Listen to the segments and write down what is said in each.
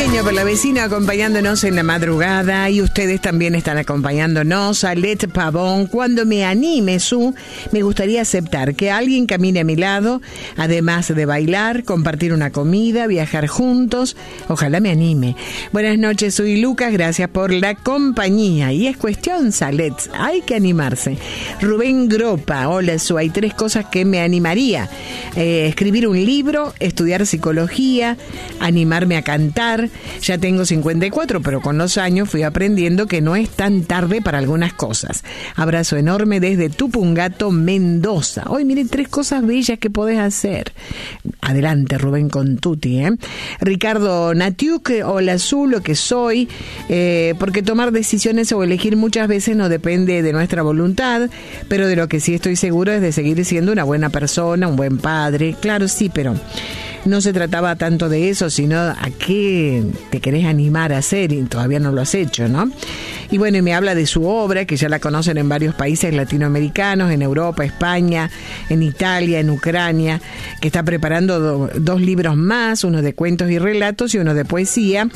Navideño por la vecina acompañándonos en la madrugada y ustedes también están acompañándonos. Alet Pavón, cuando me anime, me gustaría aceptar que alguien camine a mi lado, además de bailar, compartir una comida, viajar juntos. Ojalá me anime. Buenas noches, soy Lucas, gracias por la compañía. Y es cuestión, Salet, hay que animarse. Rubén Gropa, hola, hay 3 cosas que me animaría. Escribir un libro, estudiar psicología, animarme a cantar. Ya tengo 54, pero con los años fui aprendiendo que no es tan tarde para algunas cosas. Abrazo enorme desde Tupungato, Mendoza. Hoy miren 3 cosas bellas que podés hacer. Adelante, Rubén, con tutti, Ricardo Natiuk, hola, Azul, lo que soy, porque tomar decisiones o elegir muchas veces no depende de nuestra voluntad, pero de lo que sí estoy seguro es de seguir siendo una buena persona, un buen padre. Claro, sí, pero no se trataba tanto de eso, sino a qué te querés animar a hacer y todavía no lo has hecho, ¿no? Y bueno, y me habla de su obra, que ya la conocen en varios países latinoamericanos, en Europa, España, en Italia, en Ucrania, que está preparando 2 libros más, uno de cuentos y relatos y uno de poesía,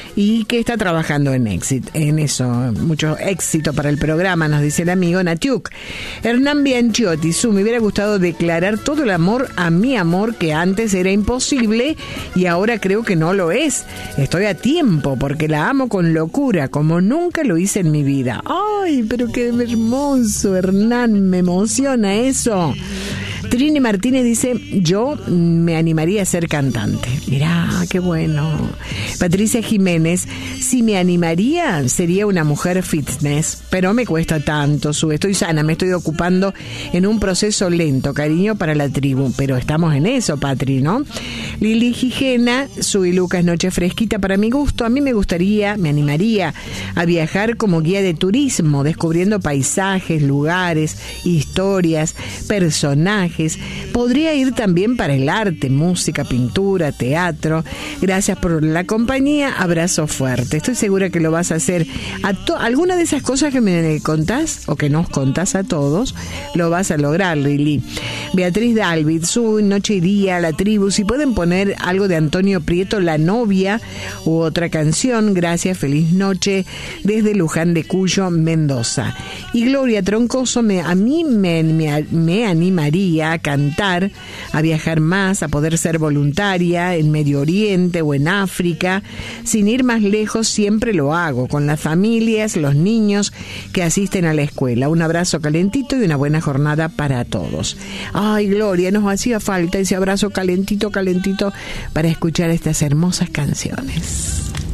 y que está trabajando en eso. Mucho éxito para el programa, nos dice el amigo Natiuk. Hernán Bianchiotti, me hubiera gustado declarar todo el amor a mi amor, que antes era imposible y ahora creo que no lo es. Estoy a tiempo porque la amo con locura, como nunca lo hice en mi vida. ¡Ay, pero qué hermoso, Hernán! Me emociona eso. Trini Martínez dice, yo me animaría a ser cantante. Mirá, qué bueno. Patricia Jiménez, si me animaría, sería una mujer fitness, pero me cuesta tanto, estoy sana, me estoy ocupando en un proceso lento, cariño para la tribu, pero estamos en eso, Patri, ¿no? Lili Gijena, y Lucas, noche fresquita para mi gusto. A mí me animaría a viajar como guía de turismo, descubriendo paisajes, lugares, historias, personajes. Podría ir también para el arte, música, pintura, teatro. Gracias por la compañía, abrazo fuerte. Estoy segura que lo vas a hacer. Alguna de esas cosas que me contás o que nos contás a todos, lo vas a lograr, Lili. Beatriz Dalvid, noche y día, la tribu. Si pueden poner algo de Antonio Prieto, La novia, u otra canción, gracias, feliz noche, desde Luján de Cuyo, Mendoza. Y Gloria Troncoso, a mí me animaría a cantar, a viajar más, a poder ser voluntaria en Medio Oriente o en África. Sin ir más lejos, siempre lo hago, con las familias, los niños que asisten a la escuela. Un abrazo calentito y una buena jornada para todos. Ay, Gloria, nos hacía falta ese abrazo calentito para escuchar estas hermosas canciones.